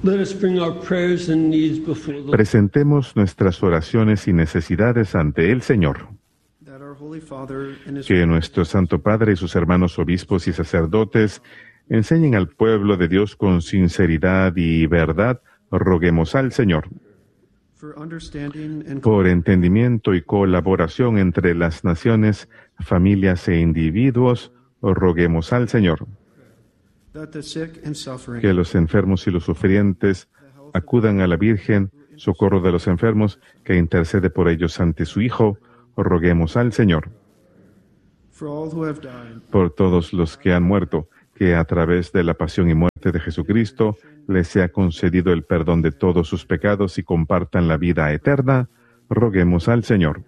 Let us bring our prayers and needs before the Lord. Presentemos nuestras oraciones y necesidades ante el Señor. That our Holy Father and his Que nuestro Santo Padre y sus hermanos obispos y sacerdotes enseñen al pueblo de Dios con sinceridad y verdad. Roguemos al Señor. for understanding and Por entendimiento y colaboración entre las naciones, familias e individuos, roguemos al Señor. that the sick and suffering, Que los enfermos y los sufrientes acudan a la Virgen, socorro de los enfermos, que intercede por ellos ante su Hijo, roguemos al Señor. for all who have died, Por todos los que han muerto, que a través de la pasión y muerte de Jesucristo les sea concedido el perdón de todos sus pecados y compartan la vida eterna, roguemos al Señor.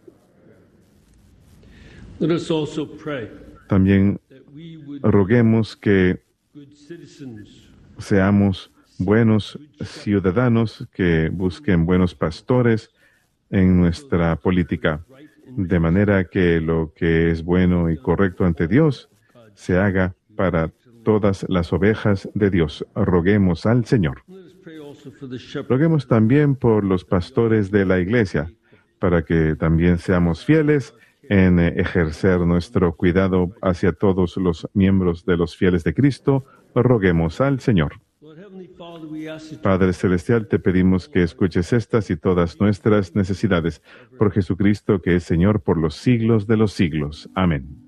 Let us also pray También that we would roguemos que be good citizens, seamos buenos ciudadanos, que busquen buenos pastores en nuestra política, de manera que lo que es bueno y correcto ante Dios se haga para todas las ovejas de Dios. Roguemos al Señor. let us pray also for the shepherd. Roguemos también por los pastores de la Iglesia, para que también seamos fieles en ejercer nuestro cuidado hacia todos los miembros de los fieles de Cristo. Roguemos al Señor. Lord Heavenly Father, we ask that Padre Celestial, te pedimos que escuches estas y todas nuestras necesidades por Jesucristo, que es Señor por los siglos de los siglos. Amén.